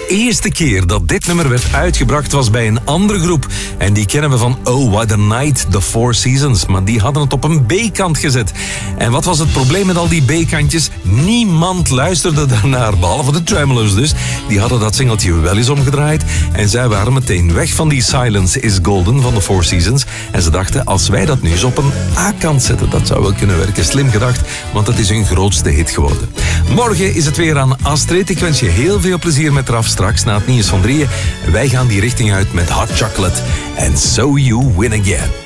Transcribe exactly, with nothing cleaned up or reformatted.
eerste keer dat dit nummer werd uitgebracht was bij een andere groep. En die kennen we van Oh What a Night, The Four Seasons. Maar die hadden het op een B-kant gezet. En wat was het probleem met al die B-kantjes? Niemand luisterde daarnaar, behalve de Tremolo's dus. Die hadden dat singeltje wel eens omgedraaid. En zij waren meteen weg van die Silence is Golden van The Four Seasons. En ze dachten, als wij dat nu eens op een A-kant zetten, dat zou wel kunnen werken. Slim gedacht, want het is hun grootste hit geworden. Morgen is het weer aan Astrid. Ik wens je heel veel plezier met Raf straks na het nieuws van drieën. Wij gaan die richting uit met Hot Chocolate. And So You Win Again.